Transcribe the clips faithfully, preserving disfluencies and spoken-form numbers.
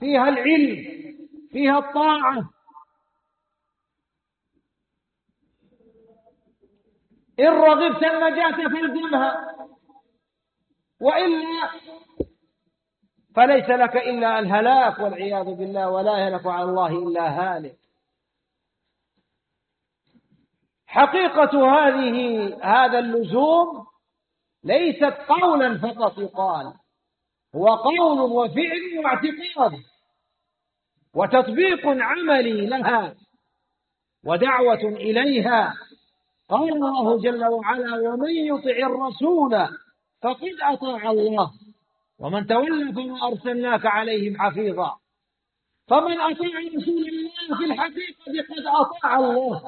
فيها العلم، فيها الطاعة. إن رغبت النجاة فالزمها، وإلا فليس لك إلا الهلاك والعياذ بالله، ولا يهلك على الله إلا هالك. حقيقة هذه هذا اللزوم ليست قولا فقط يقال، هو قول وفعل واعتقاد وتطبيق عملي لها ودعوة إليها. قال الله جل وعلا: ومن يطع الرسول فقد أطاع الله ومن تولى فما أرسلناك عليهم حفيظا. فمن أطاع رسول الله في الحقيقة قد أطاع الله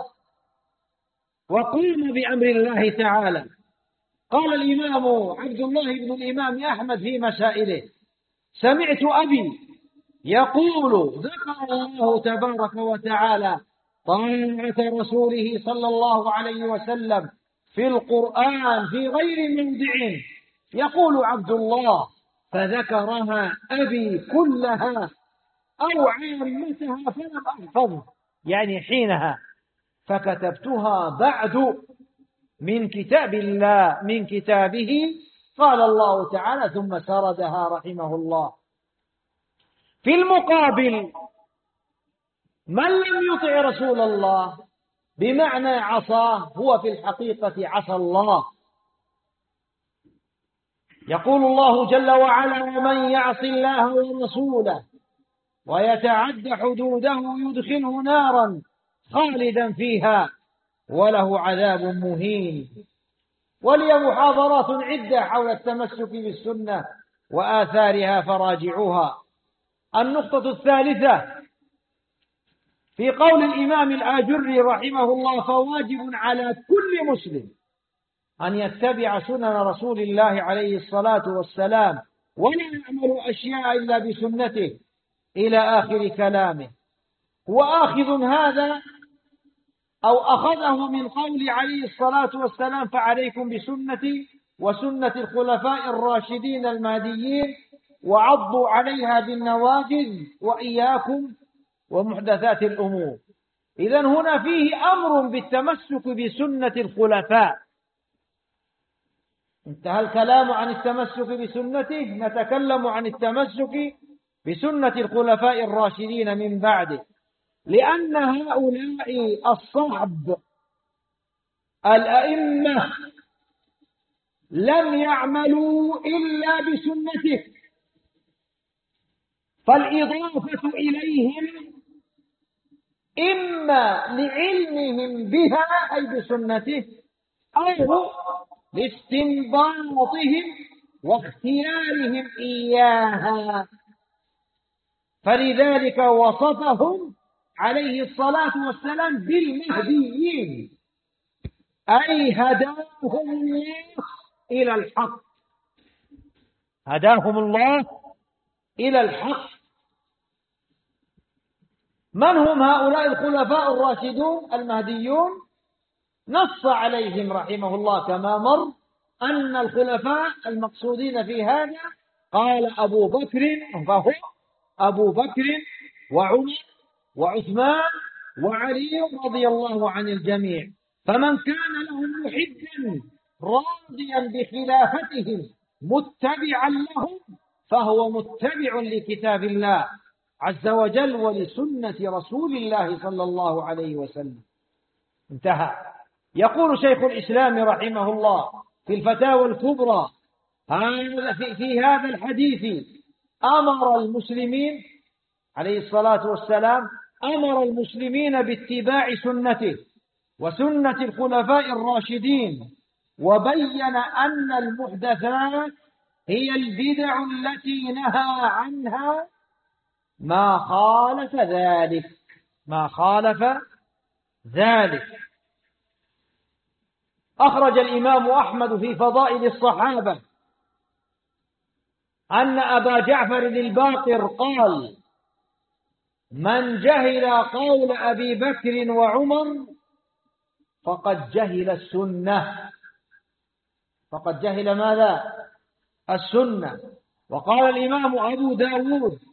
وقام بأمر الله تعالى. قال الإمام عبد الله بن الإمام أحمد في مسائله: سمعت أبي يقول: ذكر الله تبارك وتعالى طاعة رسوله صلى الله عليه وسلم في القرآن في غير موضع. يقول عبد الله: فذكرها أبي كلها أو عامتها فلم أحفظ، يعني حينها، فكتبتها بعد من كتاب الله من كتابه. قال الله تعالى: ثم سردها رحمه الله. في المقابل من لم يطع رسول الله بمعنى عصاه هو في الحقيقة عصى الله. يقول الله جل وعلا: ومن يعص الله ورسوله ويتعد حدوده يدخله نارا خالدا فيها وله عذاب مهين. ولي محاضرات عدة حول التمسك بالسنة وآثارها فراجعوها. النقطة الثالثة في قول الإمام الآجري رحمه الله: فواجب على كل مسلم أن يتبع سنن رسول الله عليه الصلاة والسلام ولا يعمل أشياء إلا بسنته، إلى آخر كلامه. هو آخذ هذا أو أخذه من قول عليه الصلاة والسلام: فعليكم بسنتي وسنة الخلفاء الراشدين المهديين وعضوا عليها بالنواجذ وإياكم ومحدثات الأمور. إذن هنا فيه أمر بالتمسك بسنة الخلفاء. انتهى الكلام عن التمسك بسنته، نتكلم عن التمسك بسنة الخلفاء الراشدين من بعده، لأن هؤلاء الصحب الأئمة لم يعملوا إلا بسنته، فالإضافة إليهم إما لعلمهم بها أي بسنته أو لاستنباطهم واختيارهم إياها. فلذلك وصفهم عليه الصلاة والسلام بالمهديين، أي هداهم الله إلى الحق، هداهم الله إلى الحق. من هم هؤلاء الخلفاء الراشدون المهديون؟ نص عليهم رحمه الله كما مر أن الخلفاء المقصودين في هذا قال أبو بكر، فهو أبو بكر وعمر وعثمان وعلي رضي الله عن الجميع. فمن كان لهم محبا راضيا بخلافتهم متبعا لهم فهو متبع لكتاب الله عز وجل ولسنة رسول الله صلى الله عليه وسلم. انتهى. يقول شيخ الإسلام رحمه الله في الفتاوى الكبرى: في هذا الحديث أمر المسلمين عليه الصلاة والسلام أمر المسلمين باتباع سنته وسنة الخلفاء الراشدين، وبين أن المحدثات هي البدع التي نهى عنها ما خالف ذلك ما خالف ذلك. أخرج الإمام أحمد في فضائل الصحابة أن أبا جعفر الباقر قال: من جهل قول أبي بكر وعمر فقد جهل السنة. فقد جهل ماذا؟ السنة. وقال الإمام أبو داود